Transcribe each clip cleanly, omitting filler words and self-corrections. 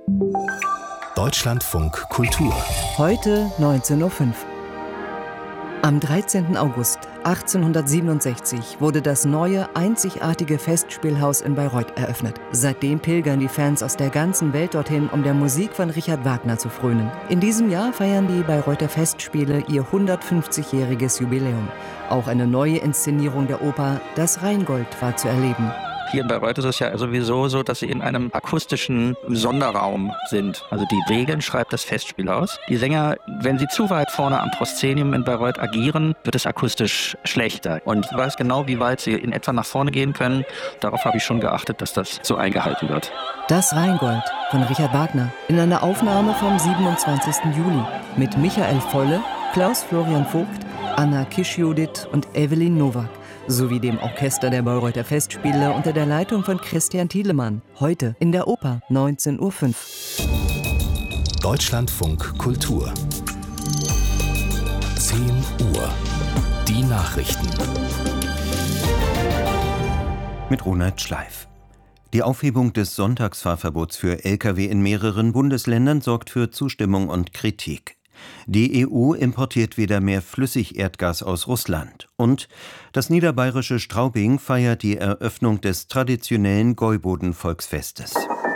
Deutschlandfunk Kultur. Heute 19:05 Uhr. Am 13. August 1867 wurde das neue, einzigartige Festspielhaus in Bayreuth eröffnet. Seitdem pilgern die Fans aus der ganzen Welt dorthin, um der Musik von Richard Wagner zu frönen. In diesem Jahr feiern die Bayreuther Festspiele ihr 150-jähriges Jubiläum. Auch eine neue Inszenierung der Oper Das Rheingold war zu erleben. Hier in Bayreuth ist es ja sowieso so, dass sie in einem akustischen Sonderraum sind. Also die Regeln schreibt das Festspielhaus. Die Sänger, wenn sie zu weit vorne am Proszenium in Bayreuth agieren, wird es akustisch schlechter. Und ich weiß genau, wie weit sie in etwa nach vorne gehen können. Darauf habe ich schon geachtet, dass das so eingehalten wird. Das Rheingold von Richard Wagner in einer Aufnahme vom 27. Juli mit Michael Volle, Klaus Florian Vogt, Anna Kisch-Judith und Evelyn Nowak. Sowie dem Orchester der Bayreuther Festspiele unter der Leitung von Christian Thielemann. Heute in der Oper 19:05 Uhr. Deutschlandfunk Kultur. 10 Uhr. Die Nachrichten. Mit Ronald Schleif. Die Aufhebung des Sonntagsfahrverbots für Lkw in mehreren Bundesländern sorgt für Zustimmung und Kritik. Die EU importiert wieder mehr Flüssigerdgas aus Russland. Und das niederbayerische Straubing feiert die Eröffnung des traditionellen Gäuboden-Volksfestes.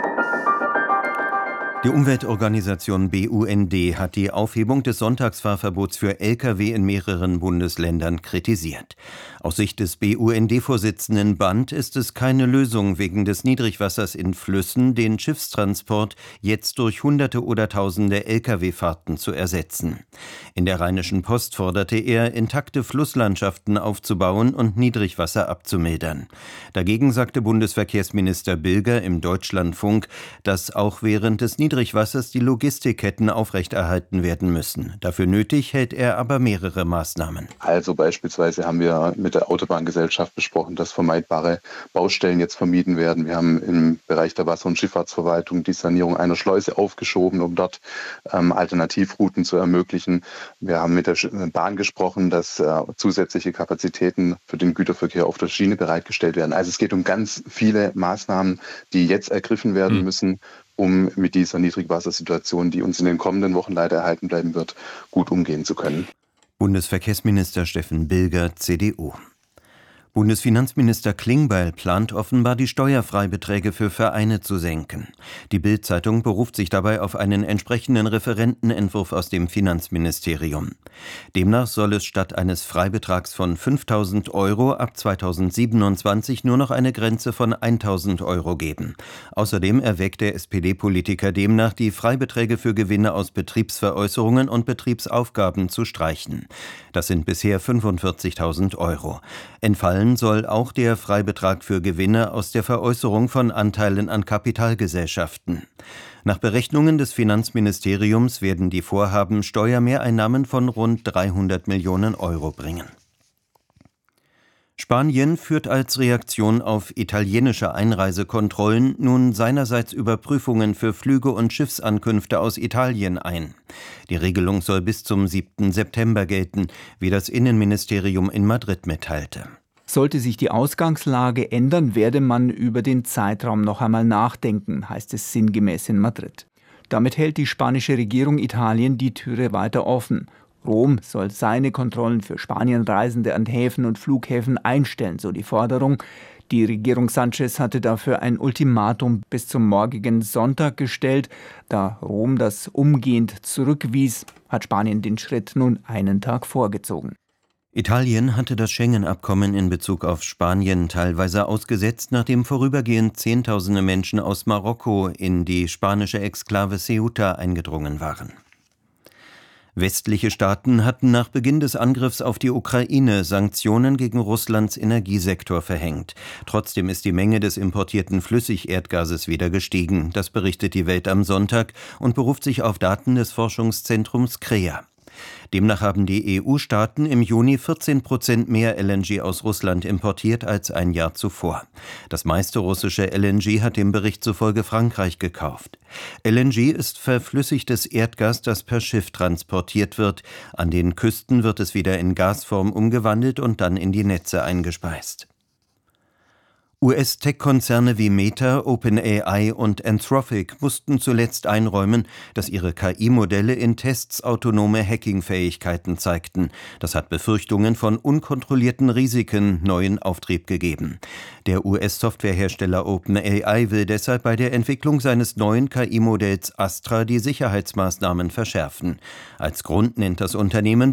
Die Umweltorganisation BUND hat die Aufhebung des Sonntagsfahrverbots für Lkw in mehreren Bundesländern kritisiert. Aus Sicht des BUND-Vorsitzenden Band ist es keine Lösung, wegen des Niedrigwassers in Flüssen den Schiffstransport jetzt durch Hunderte oder Tausende Lkw-Fahrten zu ersetzen. In der Rheinischen Post forderte er, intakte Flusslandschaften aufzubauen und Niedrigwasser abzumildern. Dagegen sagte Bundesverkehrsminister Bilger im Deutschlandfunk, dass auch während des Niedrigwassers die Logistikketten aufrechterhalten werden müssen. Dafür nötig hält er aber mehrere Maßnahmen. Also beispielsweise haben wir mit der Autobahngesellschaft besprochen, dass vermeidbare Baustellen jetzt vermieden werden. Wir haben im Bereich der Wasser- und Schifffahrtsverwaltung die Sanierung einer Schleuse aufgeschoben, um dort Alternativrouten zu ermöglichen. Wir haben mit der Bahn gesprochen, dass zusätzliche Kapazitäten für den Güterverkehr auf der Schiene bereitgestellt werden. Also es geht um ganz viele Maßnahmen, die jetzt ergriffen werden müssen, um mit dieser Niedrigwassersituation, die uns in den kommenden Wochen leider erhalten bleiben wird, gut umgehen zu können. Bundesverkehrsminister Steffen Bilger, CDU. Bundesfinanzminister Klingbeil plant offenbar, die Steuerfreibeträge für Vereine zu senken. Die Bild-Zeitung beruft sich dabei auf einen entsprechenden Referentenentwurf aus dem Finanzministerium. Demnach soll es statt eines Freibetrags von 5.000 € ab 2027 nur noch eine Grenze von 1.000 € geben. Außerdem erwägt der SPD-Politiker demnach, die Freibeträge für Gewinne aus Betriebsveräußerungen und Betriebsaufgaben zu streichen. Das sind bisher 45.000 €. Entfallen soll auch der Freibetrag für Gewinne aus der Veräußerung von Anteilen an Kapitalgesellschaften. Nach Berechnungen des Finanzministeriums werden die Vorhaben Steuermehreinnahmen von rund 300 Millionen € bringen. Spanien führt als Reaktion auf italienische Einreisekontrollen nun seinerseits Überprüfungen für Flüge und Schiffsankünfte aus Italien ein. Die Regelung soll bis zum 7. September gelten, wie das Innenministerium in Madrid mitteilte. Sollte sich die Ausgangslage ändern, werde man über den Zeitraum noch einmal nachdenken, heißt es sinngemäß in Madrid. Damit hält die spanische Regierung Italien die Türe weiter offen. Rom soll seine Kontrollen für Spanienreisende an Häfen und Flughäfen einstellen, so die Forderung. Die Regierung Sánchez hatte dafür ein Ultimatum bis zum morgigen Sonntag gestellt. Da Rom das umgehend zurückwies, hat Spanien den Schritt nun einen Tag vorgezogen. Italien hatte das Schengen-Abkommen in Bezug auf Spanien teilweise ausgesetzt, nachdem vorübergehend Zehntausende Menschen aus Marokko in die spanische Exklave Ceuta eingedrungen waren. Westliche Staaten hatten nach Beginn des Angriffs auf die Ukraine Sanktionen gegen Russlands Energiesektor verhängt. Trotzdem ist die Menge des importierten Flüssigerdgases wieder gestiegen. Das berichtet die Welt am Sonntag und beruft sich auf Daten des Forschungszentrums CREA. Demnach haben die EU-Staaten im Juni 14% mehr LNG aus Russland importiert als ein Jahr zuvor. Das meiste russische LNG hat dem Bericht zufolge Frankreich gekauft. LNG ist verflüssigtes Erdgas, das per Schiff transportiert wird. An den Küsten wird es wieder in Gasform umgewandelt und dann in die Netze eingespeist. US-Tech-Konzerne wie Meta, OpenAI und Anthropic mussten zuletzt einräumen, dass ihre KI-Modelle in Tests autonome Hacking-Fähigkeiten zeigten. Das hat Befürchtungen von unkontrollierten Risiken neuen Auftrieb gegeben. Der US-Softwarehersteller OpenAI will deshalb bei der Entwicklung seines neuen KI-Modells Astra die Sicherheitsmaßnahmen verschärfen. Als Grund nennt das Unternehmen